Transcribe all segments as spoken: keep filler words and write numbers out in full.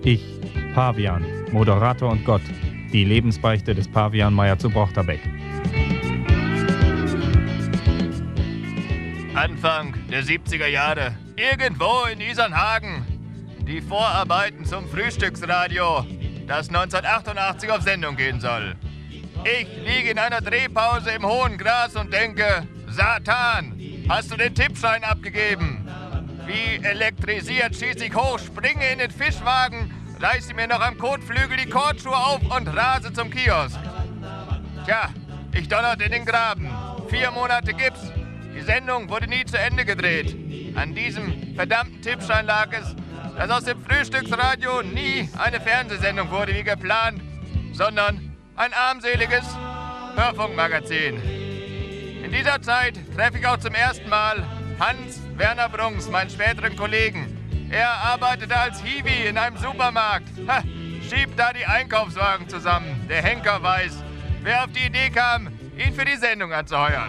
Ich, Pavian, Moderator und Gott. Die Lebensbeichte des Pavian Meyer zu Brochterbeck. Anfang der siebziger Jahre, irgendwo in Isernhagen. Die Vorarbeiten zum Frühstücksradio, das neunzehnhundertachtundachtzig auf Sendung gehen soll. Ich liege in einer Drehpause im hohen Gras und denke, Satan, hast du den Tippschein abgegeben? Wie elektrisiert schieße ich hoch, springe in den Fischwagen, reiße mir noch am Kotflügel die Kordschuhe auf und rase zum Kiosk. Tja, ich donnerte in den Graben. Vier Monate Gips. Die Sendung wurde nie zu Ende gedreht. An diesem verdammten Tippschein lag es, dass aus dem Frühstücksradio nie eine Fernsehsendung wurde wie geplant, sondern ein armseliges Hörfunkmagazin. In dieser Zeit treffe ich auch zum ersten Mal Hans-Werner Brunks, meinen späteren Kollegen. Er arbeitete als Hiwi in einem Supermarkt. Ha, schiebt da die Einkaufswagen zusammen. Der Henker weiß, wer auf die Idee kam, ihn für die Sendung anzuheuern.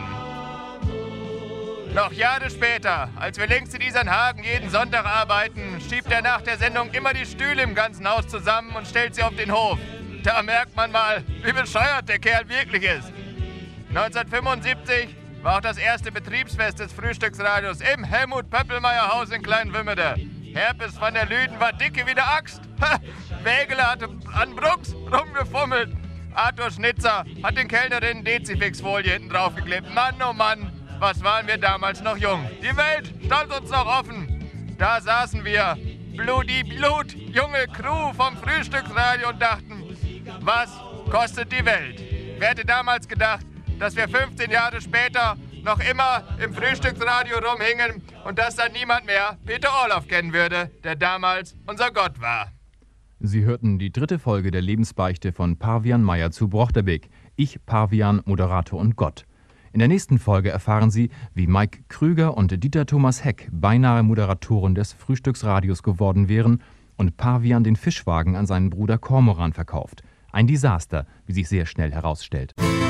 Noch Jahre später, als wir längst in Isernhagen jeden Sonntag arbeiten, schiebt er nach der Sendung immer die Stühle im ganzen Haus zusammen und stellt sie auf den Hof. Da merkt man mal, wie bescheuert der Kerl wirklich ist. neunzehnhundertfünfundsiebzig war auch das erste Betriebsfest des Frühstücksradios im Helmut-Pöppelmeier-Haus in Kleinwümmede. Herpes van der Lüden war dicke wie der Axt. Ha, Wägele hatte an Brooks rumgefummelt. Arthur Schnitzer hat den Kellnerinnen Dezifix-Folie hinten draufgeklebt. Mann, oh Mann, was waren wir damals noch jung. Die Welt stand uns noch offen. Da saßen wir, Bludi Blut, junge Crew vom Frühstücksradio und dachten, was kostet die Welt? Wer hätte damals gedacht, dass wir fünfzehn Jahre später noch immer im Frühstücksradio rumhingen und dass dann niemand mehr Peter Orloff kennen würde, der damals unser Gott war. Sie hörten die dritte Folge der Lebensbeichte von Pavian Meyer zu Brochterbeck. Ich, Pavian, Moderator und Gott. In der nächsten Folge erfahren Sie, wie Mike Krüger und Dieter Thomas Heck beinahe Moderatoren des Frühstücksradios geworden wären und Pavian den Fischwagen an seinen Bruder Kormoran verkauft. Ein Desaster, wie sich sehr schnell herausstellt.